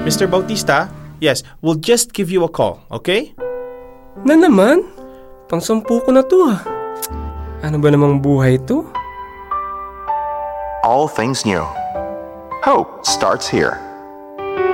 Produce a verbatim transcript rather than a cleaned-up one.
Mister Bautista, yes, we'll just give you a call, okay? Na naman? Pang-sampu ko na to ah. Ano ba namang buhay to? All things new. Hope starts here.